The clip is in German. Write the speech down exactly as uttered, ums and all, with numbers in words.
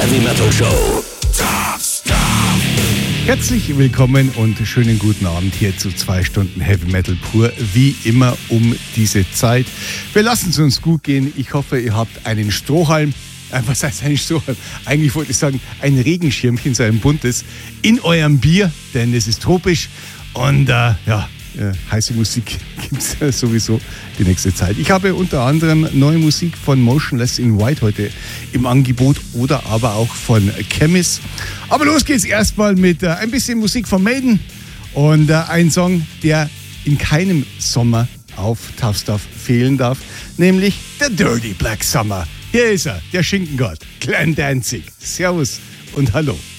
Heavy Metal Show. Tough Stuff. Herzlich willkommen und schönen guten Abend hier zu zwei Stunden Heavy Metal pur, wie immer um diese Zeit. Wir lassen es uns gut gehen. Ich hoffe, ihr habt einen Strohhalm, äh, was heißt ein Strohhalm? Eigentlich wollte ich sagen, ein Regenschirmchen, so ein buntes, in eurem Bier, denn es ist tropisch und äh, ja, äh, heiße Musik gibt es äh, sowieso die nächste Zeit. Ich habe unter anderem neue Musik von Motionless in White heute im Angebot oder aber auch von Chemis. Aber los geht's erstmal mit äh, ein bisschen Musik von Maiden und äh, ein Song, der in keinem Sommer auf Tough Stuff fehlen darf, nämlich The Dirty Black Summer. Hier ist er, der Schinkengott, Glenn Danzig. Servus und hallo.